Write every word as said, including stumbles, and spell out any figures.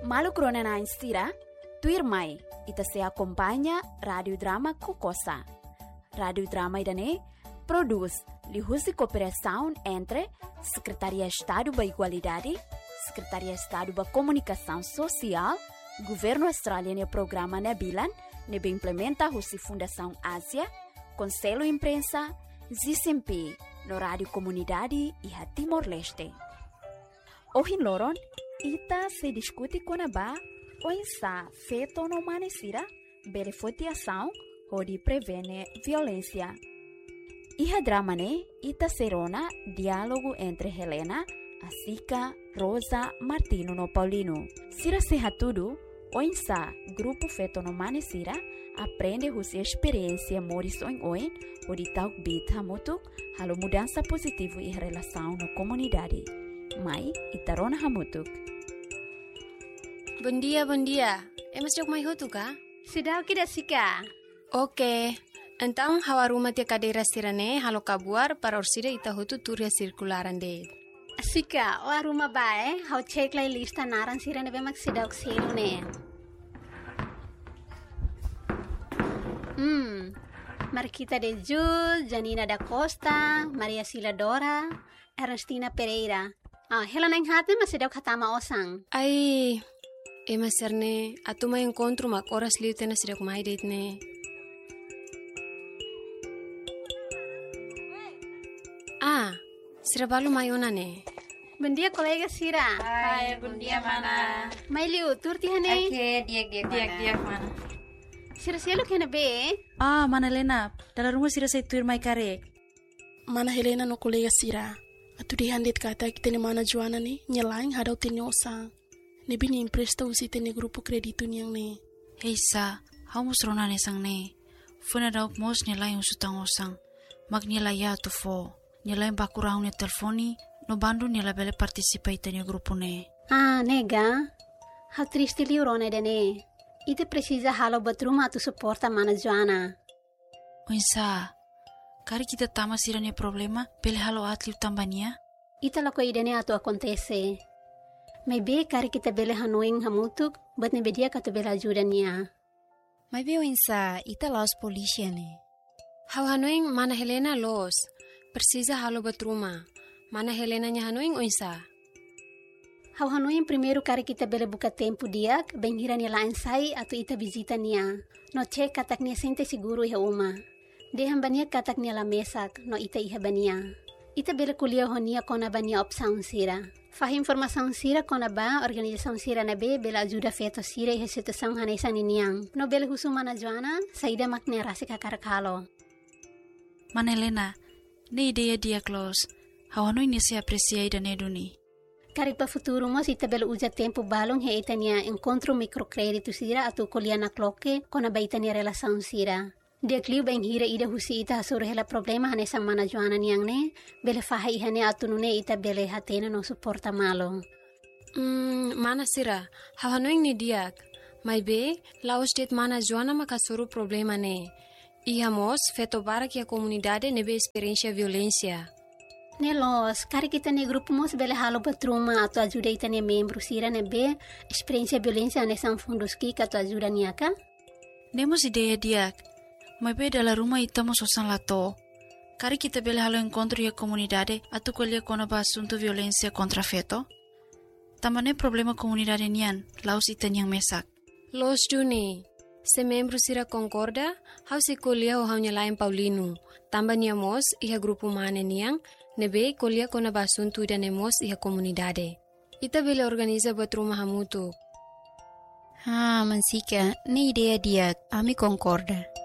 Malu krona na instira, tuir mai, ita se acompanha Radio Drama Kukosa. Radio Drama idane produz lihusi cooperação entre Secretaria de Estado da Igualdade, Secretaria de Estado da Comunicação Social, Governo Australiano e Programa Nebilan, nebe implementa a Fundação Ásia, Conselho Imprensa, Z I S M P, no Rádio Comunidade e a Timor-Leste. Hoje, Loron, ita se discute com a ba, ou está feito no manecira, beneficiação, ou de prevenir violência. E a drama, né, ita serona diálogo entre Helena, Asica, Rosa, Martino no Paulino. Sira se tudo, ou está grupo feito no manecira, aprende a sua experiência moris oin oin, ou de tal bit hamutuk, halo mudança positiva e relação na comunidade. Mai, itarona hamutuk. Bom dia, bom dia. É mas jog mai hutu ka? Sidau kida sika. Oke. Então, hawaruma te cadeira sirane halo kabuar para orsida ita hutu turia circularan de. Sika, o aruma bae, hau check lai lista naran sirane be mak sidau kselu ne. Hmm. Marquita de Jul, Janina da Costa, Maria Sila Dora, Ernestina Pereira. Ah, Helena Enhate mas sidau katama osang. Ai, e maserne, atuma encontro mak oras liu tena sidau kumai date ne. Ah, Sira balu mayona ne. Bom dia, colega Sira. Hai, bom dia, mana. Mai liu, turti hane. Oke, diak-diak, diak-diak, mana. Sira sielo kena be. Ah, mana Helena. Dalam rumah Sira saya tuir mai karek. Mana Helena no colega Sira. Atu di handit kata kita ni mana Joana ni nyelaing hadau tini osang. Ni bini impresta usi tini grupo kreditu niyang ni. Hei sa, hau musrona ne sang ne. Funa dauk mos nyelaing usutang osang. Mag nyelaya tu fo. Nyelaing bakurang ne telefoni. No bandu nyela bele participa tini grupo ne. Ah, nega. Hau triste liu rone de ne. Ite precisa halo batruma tu suporta mana Joana. Oinsa, kari kita tama Sira ne problema, bele halo atliu tambania? Ita lako idene atu acontece. Maybe kari kita bele hanuing hamutuk, but ne bedia katu bele ajuda niya. Maybe oinsa, ita laos polícia ne. Hau hanuing mana Helena los. Precisa halo batruma. Mana Helena nya hanuing oinsa. Hau hanuing primeiro kari kita bele buka tempo diak, benghira niya lain sai atu ita visita niya. No cek katak niya sente siguro iha uma. Dehan baniya katak niya la mesak, no ita iha baniya. Ita bele kuliah honia kona baniya opsaun Sira. Fah informação Sira kona ba, organização Sira na be, bela ajuda feto Sira iha situação hanesan niyang. No bele husu mana Joana, saida makne rasi kakarakalo. Mana Helena, ne ideia dia close. Hau hanui ni se aprecia ida ne duni. Kari pa futuro mo ita bele uja tempo balong he ita niya encontro microcredito Sira atu kuliah na kloke kona ba ita niya relação Sira. Dia kliu bang hira ida husi ita hasur hela problema hanesan mana Joana niyang ne, bele faha ihane atu nune ita bele hatena no suporta malo. Hmm, mana Sira, hau hanuing ni diak. Mai be, lao state mana Joana makasuru problema ne. Ihamos feto barak ya comunidade nebe experiência violência. Nelos, kari kita ne grupo mos bele halo batruma atu ajuda ita ne membro Sira nebe experiência violência hanesan fundos ki atu ajuda niyaka? Nemos ideia diak. Mai be dalam rumah ita mo sosan lato. Kari kita bele halo encontro ya comunidade atu kuliah kona ba asunto violência contra feto. Tamane problema comunidade nian, laos ita niyang mesak. Los duni. Se membro Sira concorda, hau se kuliah o hau nyalain Paulino. Tamba niamos iha grupo mane niyang, nebe kuliah kona ba asunto ida nemos iha comunidade. Ita bele organiza batruma hamutu. Ah, mansika, ne ideia dia, ami concorda.